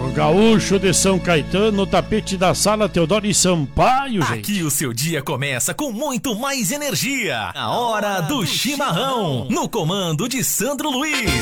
O gaúcho de São Caetano, no tapete da sala Teodoro e Sampaio, gente. Aqui o seu dia começa com muito mais energia. A hora do chimarrão, no comando de Sandro Luiz.